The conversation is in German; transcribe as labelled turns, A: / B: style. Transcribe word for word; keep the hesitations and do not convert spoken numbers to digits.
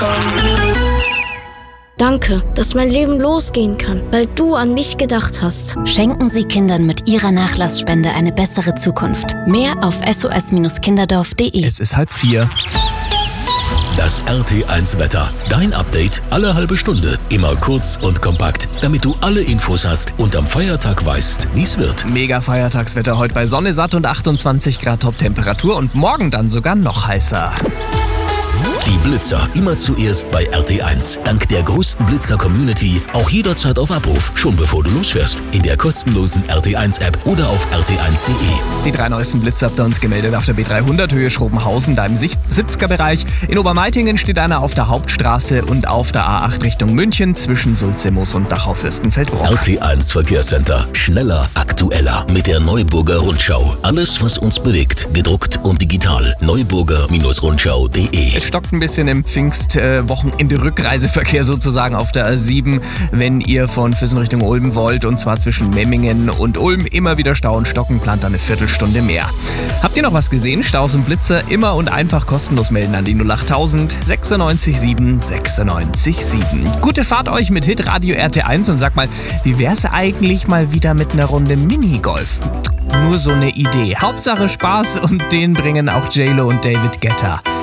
A: Danke, dass mein Leben losgehen kann, weil du an mich gedacht hast.
B: Schenken Sie Kindern mit Ihrer Nachlassspende eine bessere Zukunft. Mehr auf s o s kinderdorf punkt de.
C: Es ist halb vier.
D: Das R T eins Wetter. Dein Update alle halbe Stunde. Immer kurz und kompakt, damit du alle Infos hast und am Feiertag weißt, wie es wird.
C: Mega Feiertagswetter heute bei Sonne satt und achtundzwanzig Grad Top-Temperatur und morgen dann sogar noch heißer.
D: Die Blitzer immer zuerst bei R T eins. Dank der größten Blitzer-Community auch jederzeit auf Abruf, schon bevor du losfährst. In der kostenlosen R T eins App oder auf r t eins punkt de.
C: Die drei neuesten Blitzer habt ihr uns gemeldet auf der B dreihundert Höhe Schrobenhausen, da im siebziger-Bereich. In Obermeitingen steht einer auf der Hauptstraße und auf der A acht Richtung München zwischen Sulzimoos und Dachau-Fürstenfeldbruck.
D: R T eins Verkehrscenter. Schneller, aktueller mit der Neuburger Rundschau. Alles, was uns bewegt, gedruckt und digital. neuburger Rundschau punkt de.
C: Es stockt ein bisschen im Pfingstwochenende-Rückreiseverkehr sozusagen auf der A sieben, wenn ihr von Füssen Richtung Ulm wollt, und zwar zwischen Memmingen und Ulm. Immer wieder Stau und Stocken, plant da eine Viertelstunde mehr. Habt ihr noch was gesehen? Staus und Blitzer immer und einfach kostenlos melden an die null achttausend sechsundneunzig sieben sechsundneunzig sieben. Gute Fahrt euch mit Hitradio R T eins und sag mal, wie wär's eigentlich mal wieder mit einer Runde Minigolf? Nur so eine Idee. Hauptsache Spaß, und den bringen auch J-Lo und David Guetta.